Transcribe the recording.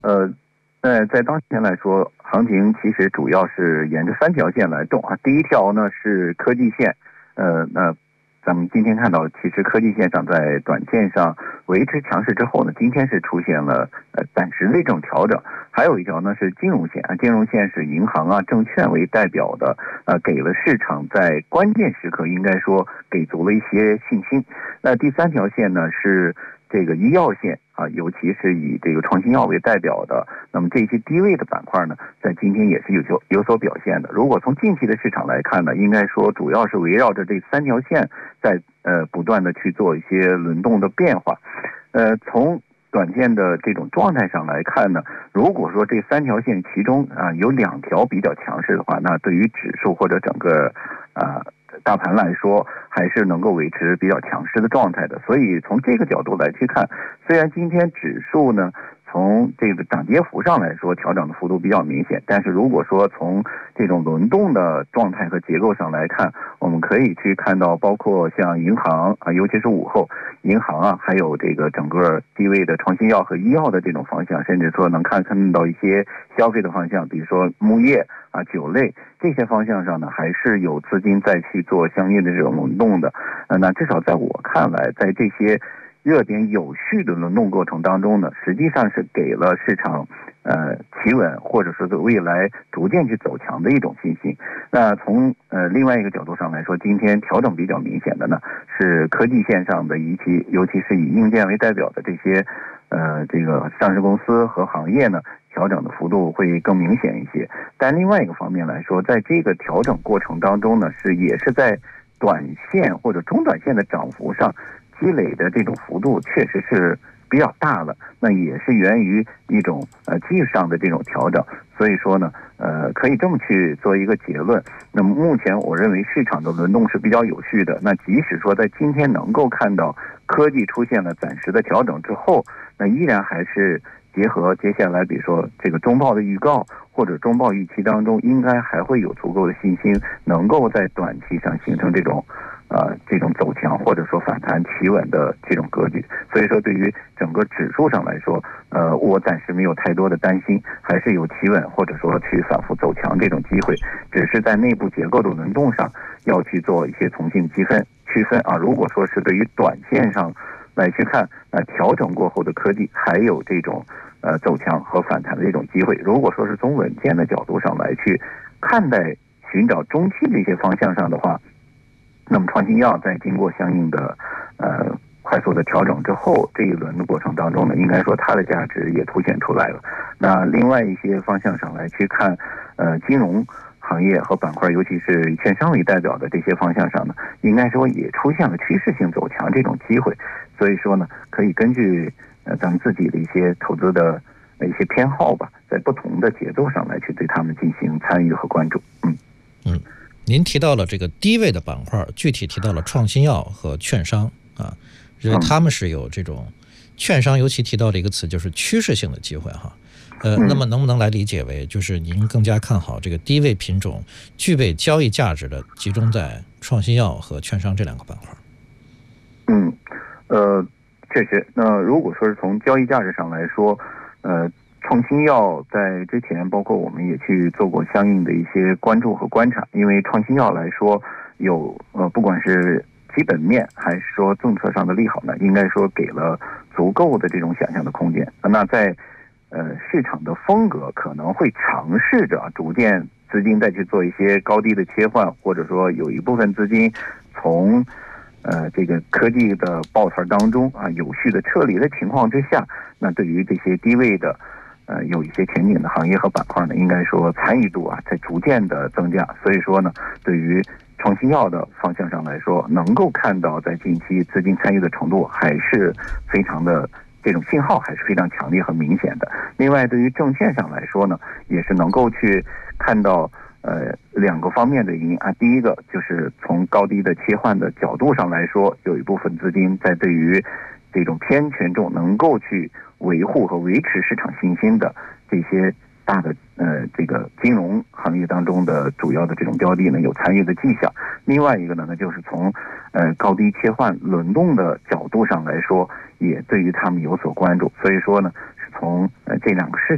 呃，在当前来说，行情其实主要是沿着三条线来动啊。第一条呢是科技线，那咱们今天看到，其实科技线上在短线上维持强势之后呢，今天是出现了暂时的这种调整。还有一条呢是金融线啊，金融线是银行啊、证券为代表的，给了市场在关键时刻应该说给足了一些信心。那第三条线呢是这个医药线啊，尤其是以这个创新药为代表的，那么这些低位的板块呢，在今天也是有所表现的。如果从近期的市场来看呢，应该说主要是围绕着这三条线在不断的去做一些轮动的变化。从短线的这种状态上来看呢，如果说这三条线其中有两条比较强势的话，那对于指数或者整个大盘来说，还是能够维持比较强势的状态的。所以从这个角度来去看，虽然今天指数呢从这个涨跌幅上来说调整的幅度比较明显，但是如果说从这种轮动的状态和结构上来看，我们可以去看到包括像银行啊，尤其是午后银行啊，还有这个整个低位的创新药和医药的这种方向，甚至说能看到一些消费的方向，比如说木业啊、酒类这些方向上呢，还是有资金再去做相应的这种轮动的。那至少在我看来，在这些热点有序的轮动过程当中呢，实际上是给了市场企稳或者说是未来逐渐去走强的一种信心。那从另外一个角度上来说，今天调整比较明显的呢是科技线上的尤其是以硬件为代表的这些这个上市公司和行业呢，调整的幅度会更明显一些。但另外一个方面来说，在这个调整过程当中呢，也是在短线或者中短线的涨幅上积累的这种幅度确实是比较大了，那也是源于一种技术上的这种调整。所以说呢，可以这么去做一个结论。那么目前我认为市场的轮动是比较有序的。那即使说在今天能够看到科技出现了暂时的调整之后，那依然还是结合接下来比如说这个中报的预告或者中报预期当中，应该还会有足够的信心能够在短期上形成这种走强或者说反弹企稳的这种格局。所以说对于整个指数上来说，我暂时没有太多的担心，还是有企稳或者说去反复走强这种机会，只是在内部结构的轮动上要去做一些重新区分啊。如果说是对于短线上来去看，调整过后的科技还有这种走强和反弹的这种机会。如果说是从稳健的角度上来去看待寻找中期的一些方向上的话，那么创新药在经过相应的快速的调整之后，这一轮的过程当中呢，应该说它的价值也凸显出来了。那另外一些方向上来去看，金融行业和板块，尤其是以券商为代表的这些方向上呢，应该说也出现了趋势性走强这种机会。所以说呢，可以根据咱们自己的一些投资的一些偏好吧，在不同的节奏上来去对他们进行参与和关注。 您提到了这个低位的板块，具体提到了创新药和券商啊，因为他们是有这种券商，尤其提到了一个词，就是趋势性的机会哈。那么能不能来理解为，就是您更加看好这个低位品种具备交易价值的，集中在创新药和券商这两个板块？ 确实。那如果说是从交易价值上来说，创新药在之前，包括我们也去做过相应的一些关注和观察。因为创新药来说，有不管是基本面还是说政策上的利好呢，应该说给了足够的这种想象的空间。那在市场的风格可能会尝试着逐渐资金再去做一些高低的切换，或者说有一部分资金从这个科技的抱团当中有序的撤离的情况之下，那对于这些低位的有一些前景的行业和板块呢，应该说参与度在逐渐的增加。所以说呢，对于创新药的方向上来说，能够看到在近期资金参与的程度还是非常的，这种信号还是非常强烈和明显的。另外对于证券上来说呢，也是能够去看到两个方面的原因第一个就是从高低的切换的角度上来说，有一部分资金在对于这种偏权重能够去维护和维持市场信心的这些大的这个金融行业当中的主要的这种标的呢，有参与的迹象。另外一个呢，就是从高低切换轮动的角度上来说，也对于他们有所关注。所以说呢，是从这两个视